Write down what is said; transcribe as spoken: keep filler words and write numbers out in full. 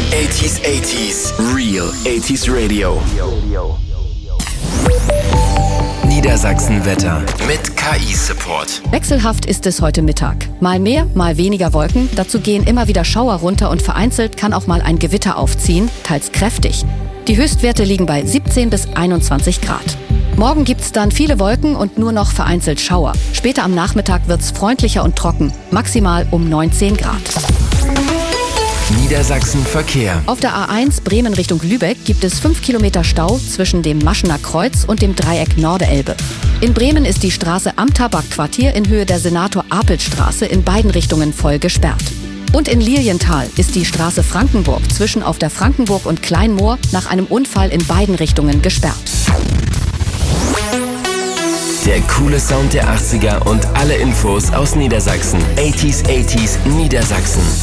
achtziger, achtziger, Real achtziger Radio. Niedersachsen-Wetter mit K I-Support. Wechselhaft ist es heute Mittag. Mal mehr, mal weniger Wolken. Dazu gehen immer wieder Schauer runter und vereinzelt kann auch mal ein Gewitter aufziehen, teils kräftig. Die Höchstwerte liegen bei siebzehn bis einundzwanzig Grad. Morgen gibt's dann viele Wolken und nur noch vereinzelt Schauer. Später am Nachmittag wird's freundlicher und trocken, maximal um neunzehn Grad. Niedersachsen Verkehr. Auf der A eins Bremen Richtung Lübeck gibt es fünf Kilometer Stau zwischen dem Maschener Kreuz und dem Dreieck Norderelbe. In Bremen ist die Straße am Tabakquartier in Höhe der Senator-Apel-Straße in beiden Richtungen voll gesperrt. Und in Lilienthal ist die Straße Frankenburg zwischen auf der Frankenburg und Kleinmoor nach einem Unfall in beiden Richtungen gesperrt. Der coole Sound der achtziger und alle Infos aus Niedersachsen. achtziger, achtziger Niedersachsen.